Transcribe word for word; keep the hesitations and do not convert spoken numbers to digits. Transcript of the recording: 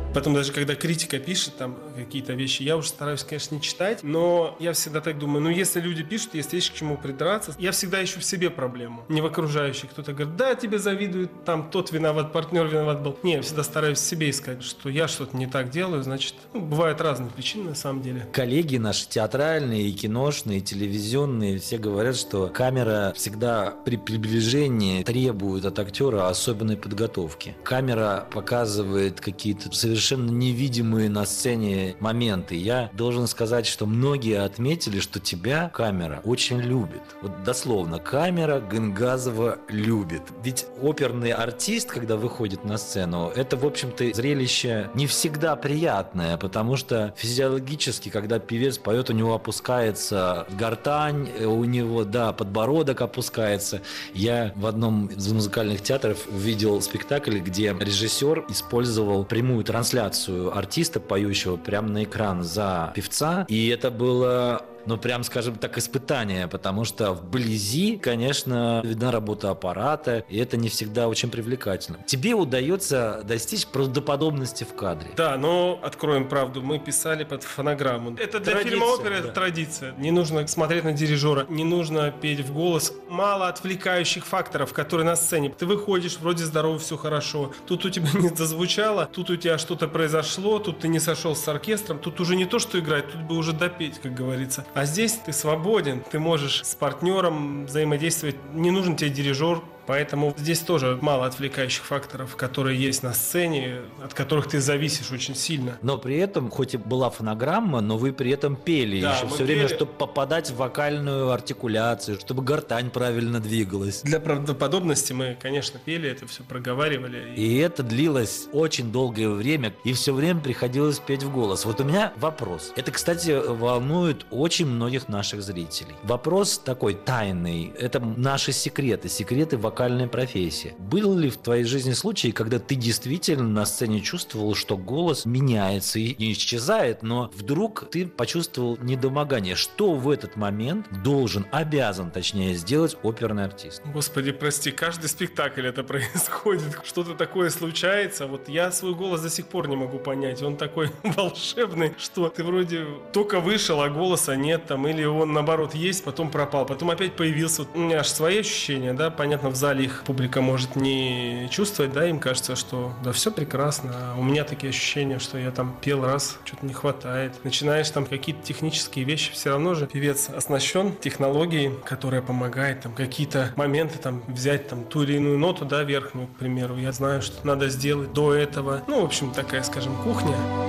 Потом даже когда критика пишет там какие-то вещи, я уже стараюсь, конечно, не читать, но я всегда так думаю, ну если люди пишут, есть есть к чему придраться. Я всегда ищу в себе проблему, не в окружающих. Кто-то говорит, да, тебе завидуют, там тот виноват, партнер виноват был. Не, я всегда стараюсь в себе искать, что я что-то не так делаю, значит, ну, бывают разные причины на самом деле. Коллеги наши театральные, и киношные, и телевизионные, все говорят, что камера всегда при приближении требует от актера особенной подготовки. Камера показывает какие-то совершенно невидимые на сцене моменты. Я должен сказать, что многие отметили, что тебя камера очень любит. Вот дословно, камера Гынгазова любит. Ведь оперный артист, когда выходит на сцену, это, в общем-то, зрелище не всегда приятное, потому что физиологически, когда певец поет, у него опускается гортань, у него, да, подбородок опускается. Я в одном из музыкальных театров увидел спектакль, где режиссер использовал прямую трансляцию артиста, поющего, прямо на экран за певца, и это было... ну, прям, скажем так, испытание, потому что вблизи, конечно, видна работа аппарата, и это не всегда очень привлекательно. Тебе удается достичь правдоподобности в кадре. Да, но откроем правду, мы писали под фонограмму. Это для Традиция, фильма опера, да. это традиция. Не нужно смотреть на дирижера, не нужно петь в голос. Мало отвлекающих факторов, которые на сцене. Ты выходишь, вроде здорово, все хорошо. Тут у тебя не зазвучало, тут у тебя что-то произошло, тут ты не сошел с оркестром, тут уже не то, что играть, тут бы уже допеть, как говорится. А здесь ты свободен, ты можешь с партнером взаимодействовать, не нужен тебе дирижер, поэтому здесь тоже мало отвлекающих факторов, которые есть на сцене, от которых ты зависишь очень сильно. Но при этом, хоть и была фонограмма, но вы при этом пели Да, еще мы все время, пели. чтобы попадать в вокальную артикуляцию, чтобы гортань правильно двигалась. Для правдоподобности мы, конечно, пели, это все проговаривали. И это длилось очень долгое время, и все время приходилось петь в голос. Вот у меня вопрос. Это, кстати, волнует очень многих наших зрителей. Вопрос такой тайный. Это наши секреты, секреты вокальной профессии. Был ли в твоей жизни случай, когда ты действительно на сцене чувствовал, что голос меняется и не исчезает, но вдруг ты почувствовал недомогание? Что в этот момент должен, обязан, точнее, сделать оперный артист? Господи, прости, каждый спектакль это происходит. Что-то такое случается. Вот я свой голос до сих пор не могу понять. Он такой волшебный, что ты вроде только вышел, а голоса нет там, или он наоборот есть, потом пропал, потом опять появился. Вот у меня аж свои ощущения, да, понятно, в зале их публика может не чувствовать, да, им кажется, что да, все прекрасно, а у меня такие ощущения, что я там пел раз, что-то не хватает. Начинаешь там какие-то технические вещи, все равно же певец оснащен технологией, которая помогает там какие-то моменты там взять там ту или иную ноту, да, верхнюю, к примеру, я знаю, что надо сделать до этого. Ну, в общем, такая, скажем, кухня.